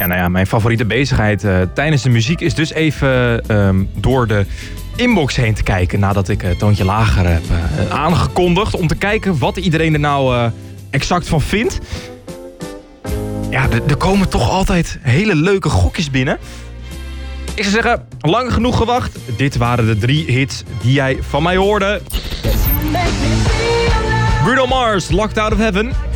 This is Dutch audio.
Ja, nou ja, mijn favoriete bezigheid tijdens de muziek is dus even door de inbox heen te kijken. Nadat ik Toontje Lager heb aangekondigd. Om te kijken wat iedereen er nou exact van vindt. Ja, er komen toch altijd hele leuke gokjes binnen. Ik zou zeggen, lang genoeg gewacht. Dit waren de 3 hits die jij van mij hoorde. Bruno Mars, Locked Out of Heaven.